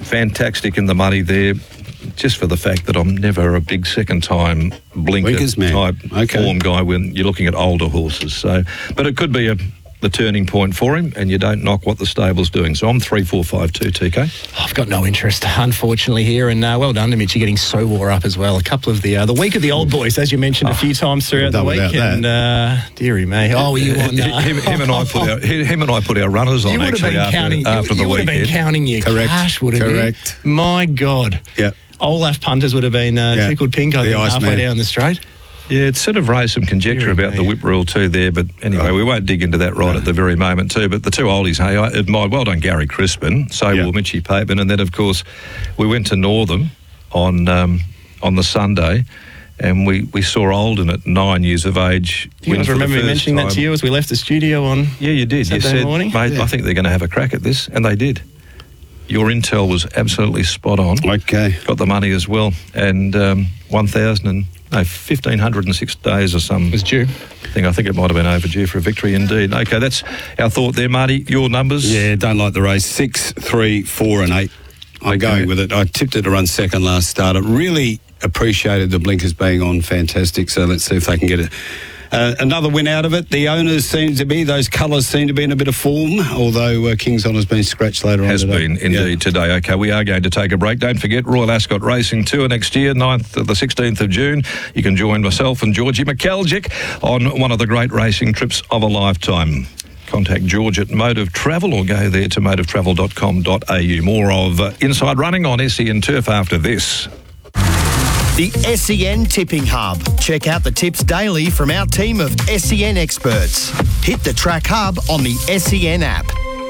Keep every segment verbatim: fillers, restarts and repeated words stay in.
fantastic in the money there, just for the fact that I'm never a big second-time blinker type okay. form guy when you're looking at older horses. So, but it could be a the turning point for him, and you don't knock what the stable's doing. So I'm three, four, five, two, T K. I've got no interest, unfortunately, here, and uh, well done to Mitch. You're getting so wore up as well. A couple of the uh, the week of the old boys, as you mentioned oh, a few times throughout the week, and uh, dearie me, oh, were you on? Uh, him, him and I put our him and I put our runners on. You would have actually been after, counting. after you the you would have been counting your Correct. cash, would have Correct. been. My God. Yeah. Olaf punters would have been uh, yeah. tickled pink, I think, halfway man. down the straight. Yeah, it sort of raised some conjecture about the whip rule too there, but anyway, we won't dig into that right no. at the very moment too. But the two oldies, hey, I admired, well done Gary Crispin, so yep. will Mitchie Pateman, and then of course we went to Northam on um, on the Sunday, and we, we saw Olden at nine years of age. Do you guys remember me mentioning time. that to you as we left the studio on Yeah, you did. Saturday you said, morning? mate, yeah. I think they're going to have a crack at this, and they did. Your intel was absolutely spot on. Okay. Got the money as well, and um, one thousand and no, fifteen hundred and six days or some. It was due. Thing. I think it might have been overdue for a victory indeed. Okay, that's our thought there, Marty. Your numbers? Yeah, don't like the race. Six, three, four, and eight. I'm okay. going with it. I tipped it to run second last start. I really appreciated the blinkers being on. Fantastic. So let's see if they can get it. Uh, another win out of it. The owners seem to be, those colours seem to be in a bit of form, although uh, King's Honour's been scratched later Has on. Has today. been, indeed, yeah. today. Okay, we are going to take a break. Don't forget, Royal Ascot Racing Tour next year, ninth to the sixteenth of June. You can join myself and Georgie McKelgic on one of the great racing trips of a lifetime. Contact George at Motive Travel or go there to motive travel dot com dot a u. More of uh, Inside Running on S E N Turf after this. The S E N Tipping Hub. Check out the tips daily from our team of S E N experts. Hit the Track Hub on the S E N app.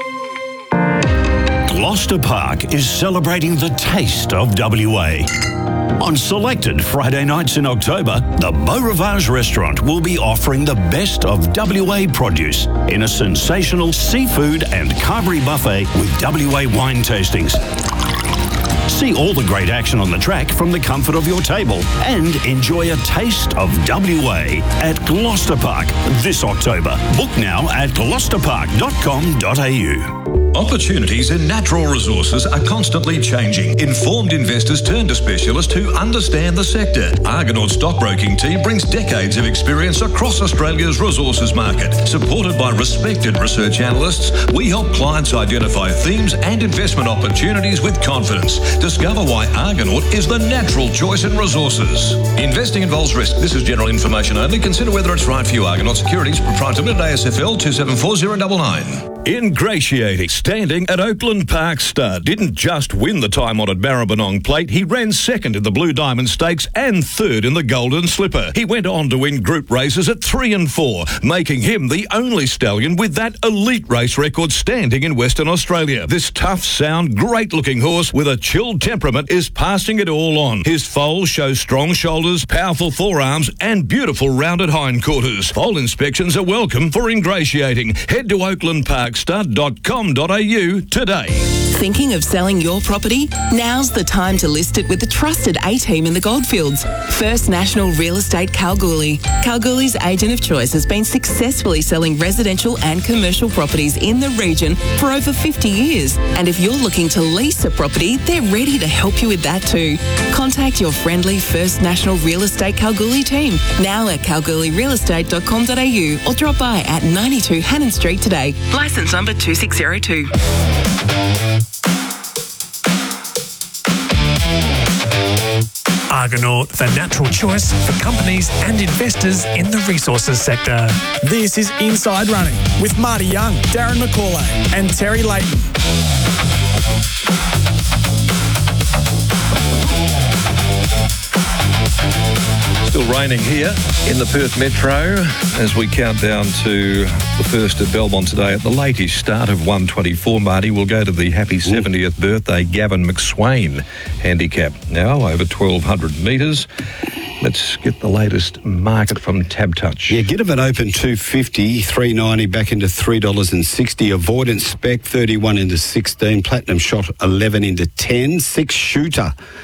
Gloucester Park is celebrating the taste of W A. On selected Friday nights in October, the Beau Rivage restaurant will be offering the best of W A produce in a sensational seafood and carvery buffet with W A wine tastings. See all the great action on the track from the comfort of your table and enjoy a taste of W A at Gloucester Park this October. Book now at gloucester park dot com dot a u. Opportunities in natural resources are constantly changing. Informed investors turn to specialists who understand the sector. Argonaut Stockbroking Team brings decades of experience across Australia's resources market. Supported by respected research analysts, we help clients identify themes and investment opportunities with confidence. Discover why Argonaut is the natural choice in resources. Investing involves risk. This is general information only. Consider whether it's right for you. Argonaut Securities, Proprietary Limited, A S F L two seven four zero nine nine. Ingratiating, standing at Oakland Park Stud. Didn't just win the time-honoured Maribyrnong Plate, he ran second in the Blue Diamond Stakes and third in the Golden Slipper. He went on to win group races at three and four, making him the only stallion with that elite race record standing in Western Australia. This tough, sound, great-looking horse with a chilled temperament is passing it all on. His foal shows strong shoulders, powerful forearms and beautiful rounded hindquarters. Foal inspections are welcome for Ingratiating. Head to oakland park stud dot com dot a u today. Thinking of selling your property? Now's the time to list it with the trusted A-team in the Goldfields. First National Real Estate Kalgoorlie. Kalgoorlie's agent of choice has been successfully selling residential and commercial properties in the region for over fifty years. And if you're looking to lease a property, they're ready to help you with that too. Contact your friendly First National Real Estate Kalgoorlie team now at kalgoorlie real estate dot com dot a u or drop by at ninety-two Hannon Street today. Licence number two six zero two. Argonaut, the natural choice for companies and investors in the resources sector. This is Inside Running with Marty Young, Darren McCauley and Terry Layton. Still raining here in the Perth Metro as we count down to the first at Belmont today at the latest start of one twenty-four. Marty, we'll go to the happy seventieth birthday Gavin McSwain handicap now over twelve hundred metres. Let's get the latest market from Tab Touch. Yeah, get of an open two fifty, three ninety back into three dollars sixty. Avoidance Spec thirty-one into sixteen. Platinum Shot eleven into ten. Six Shooter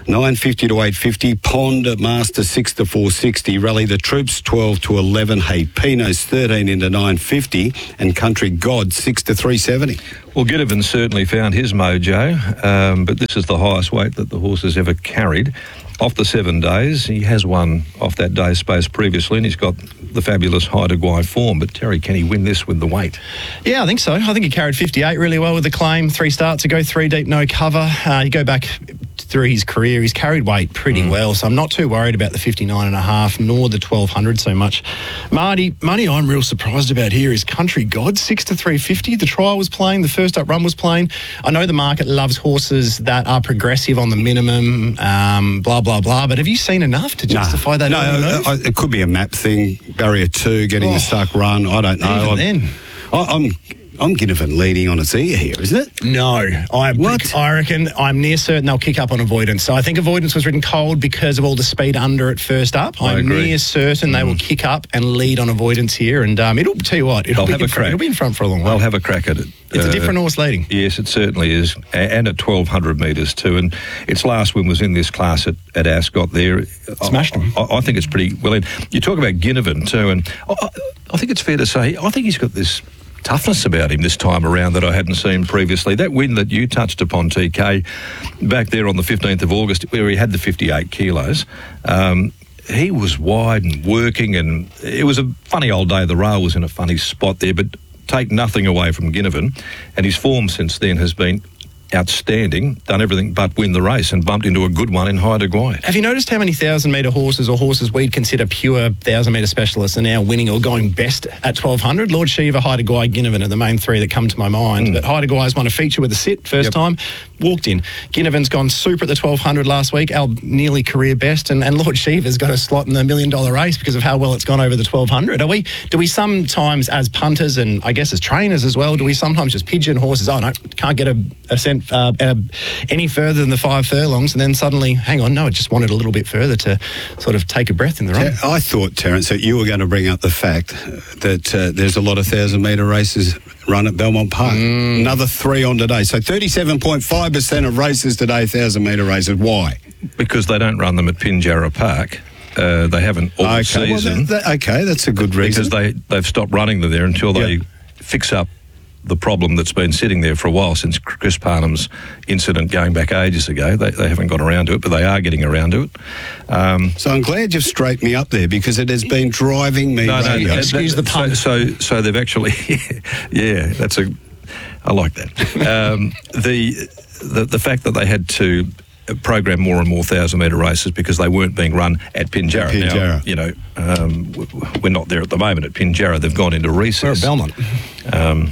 nine fifty to eight fifty. Pond Master six to four sixty. Rally the Troops twelve to eleven. Hey Pinos thirteen into nine fifty. And Country God six to three seventy. Well, Ginnivan certainly found his mojo, um, but this is the highest weight that the horse has ever carried. Off the seven days, he has won off that day's space previously, and he's got the fabulous Haida Gwaii form. But, Terry, can he win this with the weight? Yeah, I think so. I think he carried fifty-eight really well with the claim. Three starts ago, three deep, no cover. Uh, you go back through his career, he's carried weight pretty mm. well, so I'm not too worried about the fifty-nine and a half, nor the twelve hundred so much. Marty, money I'm real surprised about here is Country God, six to three fifty. The trial was playing, the first up run was playing. I know the market loves horses that are progressive on the minimum, um, blah, blah, blah, but have you seen enough to justify no, that? No, uh, it could be a map thing, barrier two, getting oh, a stuck run, I don't know. Even I'm, then. I, I'm... I'm Ginnivan leading on its ear here, isn't it? No. I, what? I reckon I'm near certain they'll kick up on Avoidance. So I think Avoidance was ridden cold because of all the speed under it first up. I I'm agree. near certain mm. they will kick up and lead on Avoidance here. And um, it'll tell you what, it'll, I'll be have in a front, crack. it'll be in front for a long while. I'll have a crack at it. It's uh, a different horse leading. Yes, it certainly is. And at twelve hundred metres too. And its last win was in this class at, at Ascot there. Smashed him. I, I think it's pretty well in. You talk about Ginnivan too, and I, I think it's fair to say, I think he's got this toughness about him this time around that I hadn't seen previously. That win that you touched upon, T K, back there on the fifteenth of August, where he had the fifty-eight kilos, um, he was wide and working, and it was a funny old day. The rail was in a funny spot there, but take nothing away from Ginnivan, and his form since then has been outstanding, done everything but win the race and bumped into a good one in Haida Gwaii. Have you noticed how many thousand metre horses or horses we'd consider pure thousand metre specialists are now winning or going best at twelve hundred? Lord Shiva, Haida Gwaii, Ginnivan are the main three that come to my mind. Mm. But Haida Gwaii's won a feature with a sit first yep. time, walked in. Ginnivan's gone super at the twelve hundred last week, our nearly career best, and, and Lord Shiva's got a slot in the million dollar race because of how well it's gone over the twelve hundred. Are we? Do we sometimes, as punters and I guess as trainers as well, do we sometimes just pigeon horses? Oh no, can't get a, a cent Uh, uh, any further than the five furlongs, and then suddenly, hang on, no, it just wanted a little bit further to sort of take a breath in the run. I thought, Terence, that you were going to bring up the fact that uh, there's a lot of thousand metre races run at Belmont Park. Mm. Another three on today. So thirty-seven point five percent of races today, thousand metre races. Why? Because they don't run them at Pinjarra Park. Uh, they haven't all okay. season. Well, that, that, okay, that's a good reason. Because they, they've stopped running them there until they yep. fix up the problem that's been sitting there for a while since Chris Parnham's incident going back ages ago. They, they haven't got around to it, but they are getting around to it. Um, so I'm glad you've straightened me up there because it has been driving me. No, no, no excuse the pun. So, so, so they've actually, yeah, that's a, I like that. Um, the, the the fact that they had to program more and more thousand metre races because they weren't being run at Pinjarra. Pinjarra. Now, you know, um, we're not there at the moment at Pinjarra. They've gone into recess. We're at Belmont. Um,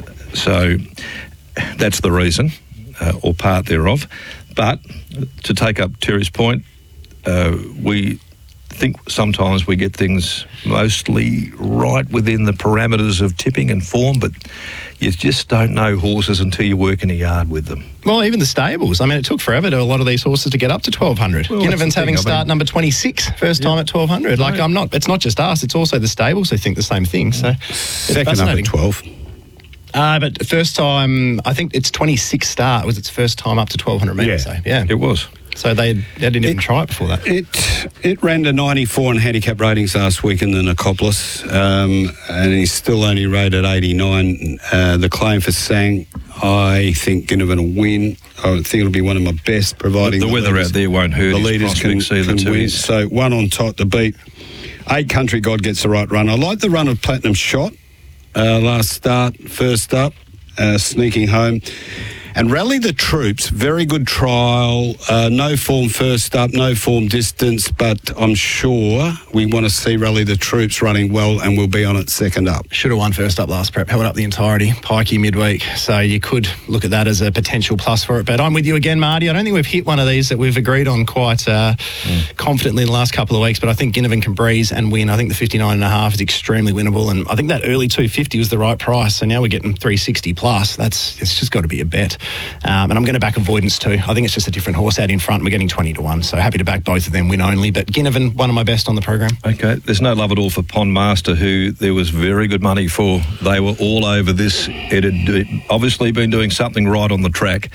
so that's the reason, uh, or part thereof. But to take up Terry's point, uh, we think sometimes we get things mostly right within the parameters of tipping and form, but you just don't know horses until you work in a yard with them. Well, even the stables. I mean, it took forever to a lot of these horses to get up to twelve hundred. Well, Ginnivan's having start I mean, number twenty-six, first yeah. time at twelve hundred. Like, right. I'm not, it's not just us, it's also the stables who think the same thing. So, second up at twelve. Uh, but first time, I think it's twenty-six start was its first time up to twelve hundred metres. Yeah, so, yeah, it was. So they, they didn't it, even try it before that. It it ran to ninety-four in handicap ratings last week in the Nicopolis, um, and he's still only rated eighty-nine. Uh, the claim for Sang, I think Ginnivan will win. I think it'll be one of my best, providing the, the, the weather leaders, out there won't hurt. The leaders can, can the win. So one on top to beat. Eight Country God gets the right run. I like the run of Platinum Shot. Uh, last start, first up, uh, sneaking home. And Rally the Troops, very good trial, uh, no form first up, no form distance, but I'm sure we want to see Rally the Troops running well and we'll be on it second up. Should have won first up last prep, held up the entirety, pikey midweek, so you could look at that as a potential plus for it. But I'm with you again, Marty. I don't think we've hit one of these that we've agreed on quite uh, mm. confidently in the last couple of weeks, but I think Ginnivan can breeze and win. I think the fifty-nine and a half is extremely winnable, and I think that early two fifty was the right price, so now we're getting three sixty plus. That's It's just got to be a bet. Um, and I'm going to back Avoidance too. I think it's just a different horse out in front. We're getting twenty to one, so happy to back both of them win only. But Ginnivan, one of my best on the program. Okay, there's no love at all for Pond Master, who there was very good money for. They were all over this. It had obviously been doing something right on the track.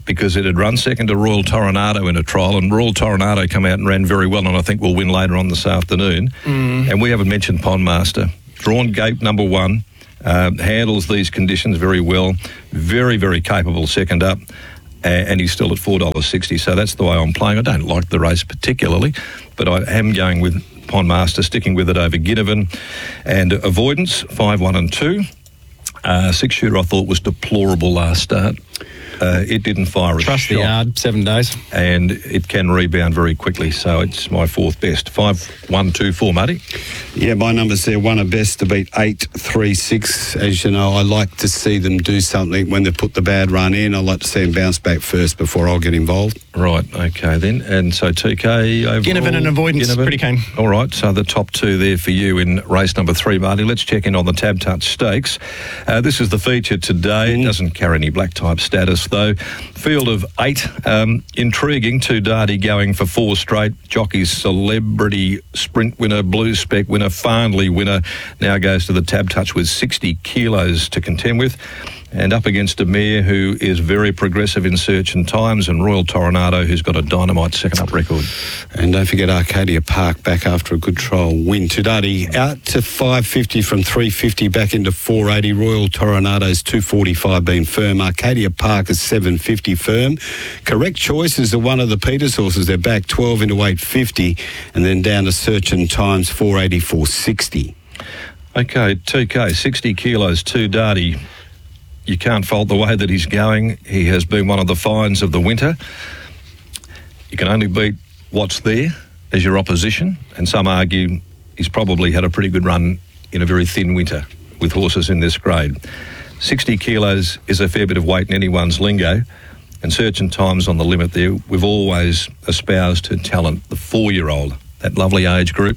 because it had run second to Royal Toronado in a trial, and Royal Toronado come out and ran very well, and I think we'll win later on this afternoon. Mm. And we haven't mentioned Pondmaster. Drawn gate number one, uh, handles these conditions very well, very, very capable second up, and, and he's still at four dollars sixty, so that's the way I'm playing. I don't like the race particularly, but I am going with Pondmaster, sticking with it over Ginnivan. And Avoidance, five, one and two. Uh, six shooter I thought was deplorable last start. Uh, it didn't fire a Trust shot. the yard, seven days. And it can rebound very quickly, so it's my fourth best. Five, one, two, four, Marty. Yeah, my numbers there. One of best to beat eight, three, six. As you know, I like to see them do something when they put the bad run in. I like to see them bounce back first before I'll get involved. Right, okay then. And so T K overall. Ginnivan and Avoidance, Ginnivan. Pretty keen. All right, so the top two there for you in race number three, Marty. Let's check in on the Tab Touch Stakes. Uh, this is the feature today. Mm. It doesn't carry any black type status though. Field of eight. Um, intriguing. Two Darty going for four straight. Jockey's Celebrity Sprint winner, Blue Spec winner, Farnley winner. Now goes to the Tab Touch with sixty kilos to contend with. And up against a mare who is very progressive in Search and Times, and Royal Toronado, who's got a dynamite second-up record. And don't forget Arcadia Park back after a good trial win. Tudati out to five fifty from three fifty, back into four eighty. Royal Toronado's two forty-five being firm. Arcadia Park is seven fifty firm. Correct Choice is the one of the Peters horses. They're back twelve into eight fifty, and then down to Search and Times, four eighty, four sixty. Okay, T K, sixty kilos, two Darty. You can't fault the way that he's going. He has been one of the finds of the winter. You can only beat what's there as your opposition, and some argue he's probably had a pretty good run in a very thin winter with horses in this grade. sixty kilos is a fair bit of weight in anyone's lingo, and Search and Time's on the limit there. We've always espoused her talent, the four-year-old, that lovely age group.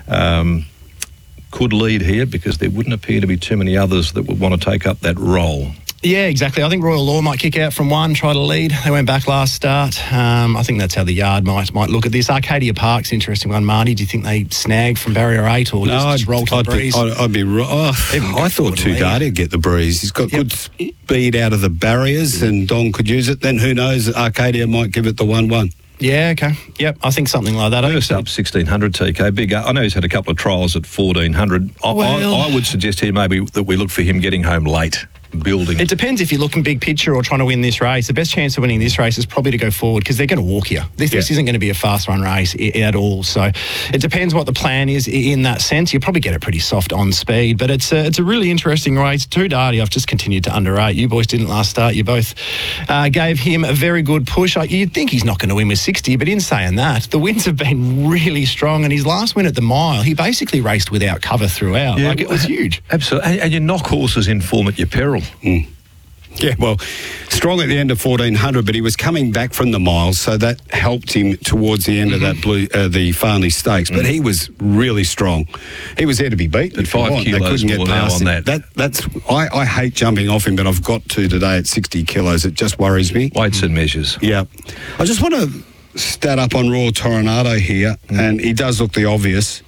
Um, could lead here because there wouldn't appear to be too many others that would want to take up that role. Yeah, exactly. I think Royal Law might kick out from one, try to lead. They went back last start. Um, I think that's how the yard might might look at this. Arcadia Park's interesting one, Marty. Do you think they snag from barrier eight or no, just, I'd, just roll to I'd the breeze? Be, I'd, I'd be oh, I thought Two Darty would get the breeze. He's got yep. good speed out of the barriers, and Dong could use it. Then who knows? Arcadia might give it the one-one. Yeah, okay. Yep, I think something like that. First up, sixteen hundred T K. Big. I know he's had a couple of trials at fourteen hundred. I, well, I, I would suggest here maybe that we look for him getting home late. Building. It depends if you're looking big picture or trying to win this race. The best chance of winning this race is probably to go forward because they're going to walk here. This, yeah. this isn't going to be a fast run race I- at all. So it depends what the plan is in that sense. You'll probably get it pretty soft on speed, but it's a, it's a really interesting race. Two Darty, I've just continued to underrate. You boys didn't last start. You both uh, gave him a very good push. You'd think he's not going to win with sixty, but in saying that, the wins have been really strong, and his last win at the mile, he basically raced without cover throughout. Yeah, like it was huge. Absolutely. And, and you knock horses in form at your peril. Mm. Yeah, well, strong at the end of fourteen hundred, but he was coming back from the miles, so that helped him towards the end mm-hmm. of that blue, uh, the Farnley Stakes. But mm-hmm. he was really strong. He was there to be beat. At five kilos, they couldn't get past on that. that. That's I, I hate jumping off him, but I've got to today at sixty kilos. It just worries me. Weights and measures. Yeah, I just want to stat up on Royal Toronado here, mm. and he does look the obvious.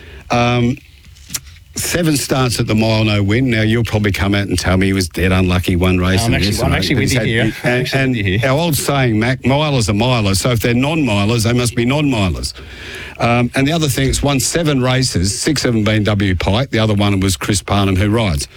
Um, Seven starts at the mile, no win. Now, you'll probably come out and tell me he was dead unlucky one race. No, I'm, actually, I'm actually with you here. And, and with you here. Our old saying, Mac, milers are milers. So if they're non-milers, they must be non-milers. Um, and the other thing, it's won seven races, six of them being W. Pike. The other one was Chris Parnham, who rides.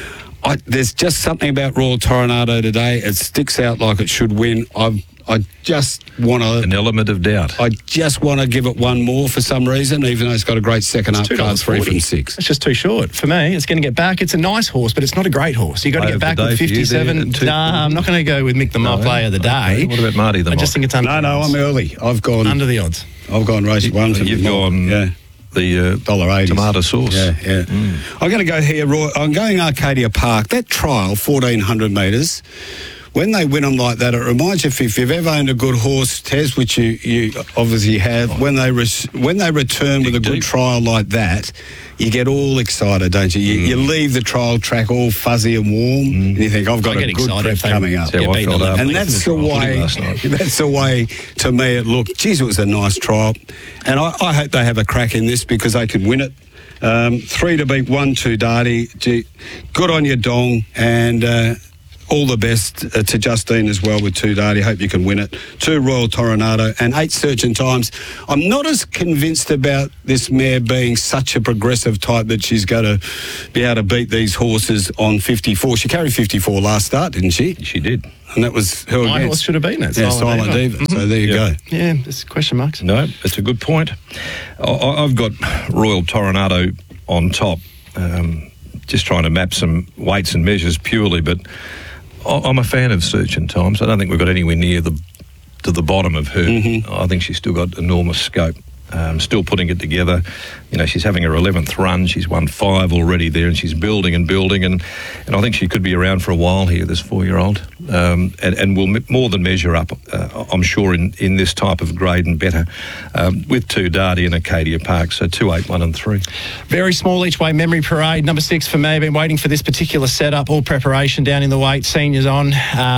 I, there's just something about Royal Toronado today. It sticks out like it should win. I've I just want to... An element of doubt. I just want to give it one more for some reason, even though it's got a great second up card, three from six. It's just too short. For me, it's going to get back. It's a nice horse, but it's not a great horse. You've got to get back with fifty-seven. Nah, I'm not going to go with Mick the Mile no, Player of the Day. Okay. What about Marty the I just think it's under No, no, odds. I'm early. I've gone... Under the odds. I've gone race you, one. For you've gone... Yeah. The uh, dollar eighty tomato sauce. Yeah, yeah. Mm. I'm going to go here. Roy, I'm going Arcadia Park. That trial, fourteen hundred metres... When they win them like that, it reminds you, if you've ever owned a good horse, Tez, which you, you obviously have, oh. when they res, when they return Dig with a good deep. trial like that, you get all excited, don't you? You, mm. you leave the trial track all fuzzy and warm, mm. and you think, I've got I a good prep coming up. Yeah, up. And that's the way, that's the way, to me, it looked. Geez, it was a nice trial. And I, I hope they have a crack in this because they could win it. Um, three to beat one, two Darty. Gee, good on you, Dong. And... Uh, all the best uh, to Justine as well with Two Darty. Hope you can win it. Two Royal Toronado and eight Searching Times. I'm not as convinced about this mare being such a progressive type that she's going to be able to beat these horses on fifty-four. She carried fifty-four last start, didn't she? She did. And that was her My against. horse should have been it. Yeah, Silent Diva. Mm-hmm. So there you Yeah. go. Yeah, there's question marks. No, it's a good point. I, I've got Royal Toronado on top, um, just trying to map some weights and measures purely, but I- I'm a fan of Searching Times. I don't think we've got anywhere near the to the bottom of her. Mm-hmm. I think she's still got enormous scope. Um, still putting it together. You know, she's having her eleventh run. She's won five already there, and she's building and building. And, and I think she could be around for a while here, this four-year-old, um, and, and will m- more than measure up, uh, I'm sure, in, in this type of grade and better, um, with Two Darty and Acadia Park. So two, eight, one and three. Very small each way memory parade. Number six for me. Been waiting for this particular setup. All preparation down in the weight. Seniors on.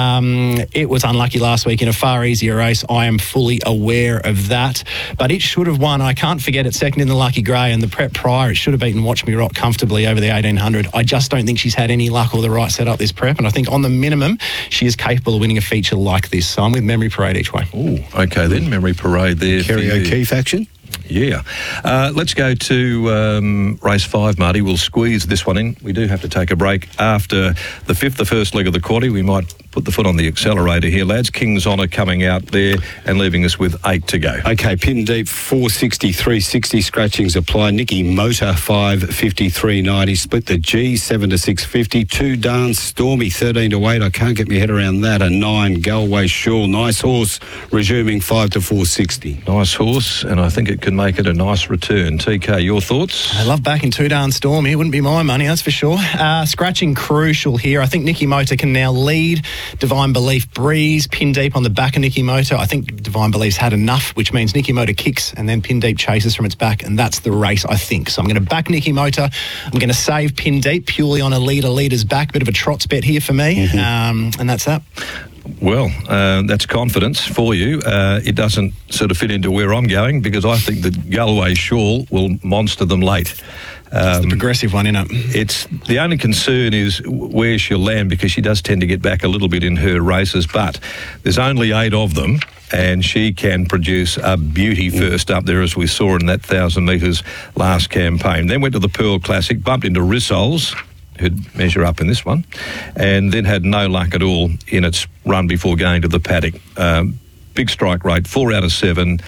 Um, it was unlucky last week in a far easier race. I am fully aware of that. But it should have won. I can't forget it second in the Lucky Grey and the prep prior. It should have beaten Watch Me Rock comfortably over the eighteen hundred. I just don't think she's had any luck or the right setup this prep. And I think on the minimum, she is capable of winning a feature like this. So I'm with memory parade each way. Ooh, okay then. Memory parade there. Kerry for you. O'Keefe action. Yeah. Uh, let's go to um, race five, Marty. We'll squeeze this one in. We do have to take a break after the fifth, the first leg of the quarter. We might put the foot on the accelerator here, lads. King's Honour coming out there and leaving us with eight to go. Okay, pin deep, four sixty, three sixty, scratchings apply. Nicky Motor, five fifty-three ninety. Split the G, seven to six fifty. Two Dance Stormy, thirteen to eight. I can't get my head around that. A nine, Galway Shawl. Nice Horse, resuming five to four sixty. Nice horse, and I think it can make it a nice return. T K, your thoughts? I love backing Two Darn Stormy. It wouldn't be my money, that's for sure. Uh, scratching crucial here. I think Nicky Motor can now lead. Divine Belief Breeze, pin deep on the back of Nicky Motor. I think Divine Belief's had enough, which means Nicky Motor kicks and then pin deep chases from its back, and that's the race, I think. So I'm going to back Nicky Motor. I'm going to save pin deep purely on a leader leader's back. Bit of a trots bet here for me, mm-hmm. um, and that's that. Well, uh, that's confidence for you. Uh, it doesn't sort of fit into where I'm going because I think that Galway Shawl will monster them late. Um, it's the progressive one, isn't it? It's the only concern is where she'll land because she does tend to get back a little bit in her races, but there's only eight of them. And she can produce a beauty first up there, as we saw in that one thousand metres last campaign. Then went to the Pearl Classic, bumped into Rissoles, who'd measure up in this one, and then had no luck at all in its run before going to the paddock. Um, big strike rate, four out of seven.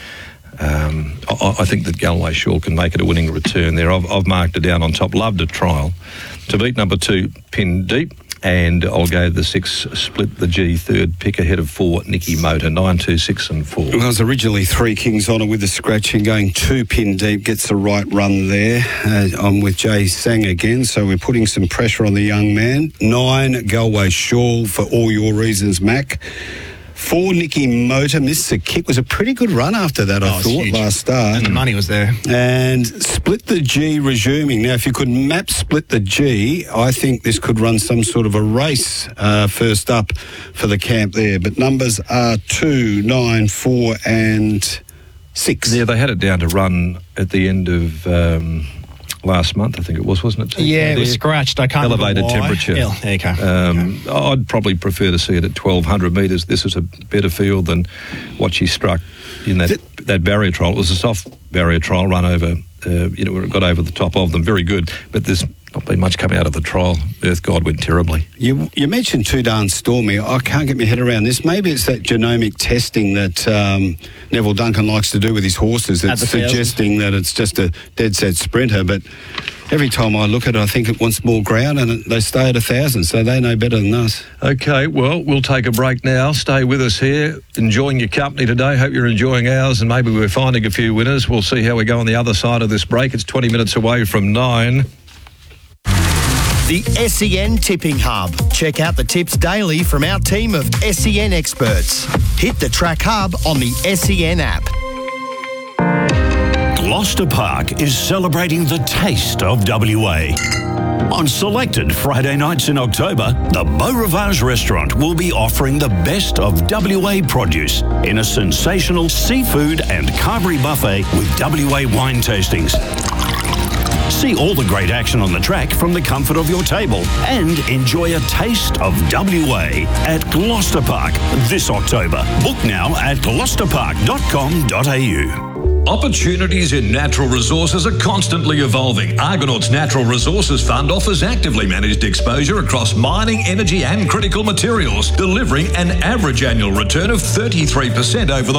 Um, I, I think that Galway Shawl can make it a winning return there. I've, I've marked it down on top. Loved a trial. To beat number two, Pin Deep. And I'll go the six, Split the G, third pick ahead of four, Nicky Motor, nine, two, six and four. Well, I was originally three King's Honour with the scratching, going two pin deep, gets the right run there. Uh, I'm with Jay Sang again, so we're putting some pressure on the young man. Nine, Galway Shawl, for all your reasons, Mac. Four, Nicky Motor, missed the kick. Was a pretty good run after that, I Oh, thought, huge. last start. And the money was there. And Split the G resuming. Now, if you could map Split the G, I think this could run some sort of a race uh, first up for the camp there. But numbers are two, nine, four and six. Yeah, they had it down to run at the end of um, last month, I think it was, wasn't it? Yeah, it was There. scratched. I can't Elevated remember why. temperature. Yeah, there you go. Um, I'd probably prefer to see it at twelve hundred metres. This is a better field than what she struck in that, that barrier trial. It was a soft barrier trial run over, uh, you know, it got over the top of them. Very good. But there's not been much coming out of the trial. Earth God went terribly. You, you mentioned Two Darn Stormy. I can't get my head around this. Maybe it's that genomic testing that um, Neville Duncan likes to do with his horses. It's suggesting that it's just a dead set sprinter, but every time I look at it, I think it wants more ground, and it, they stay at a thousand, so they know better than us. Okay, well, we'll take a break now. Stay with us here. Enjoying your company today. Hope you're enjoying ours, and maybe we're finding a few winners. We'll see how we go on the other side of this break. It's twenty minutes away from nine. The S E N Tipping Hub. Check out the tips daily from our team of S E N experts. Hit the Track Hub on the S E N app. Gloucester Park is celebrating the taste of W A. On selected Friday nights in October, the Beau Rivage restaurant will be offering the best of W A produce in a sensational seafood and carvery buffet with W A wine tastings. See all the great action on the track from the comfort of your table and enjoy a taste of W A at Gloucester Park this October. Book now at gloucester park dot com dot a u. Opportunities in natural resources are constantly evolving. Argonauts Natural Resources Fund offers actively managed exposure across mining, energy and critical materials, delivering an average annual return of thirty-three percent over the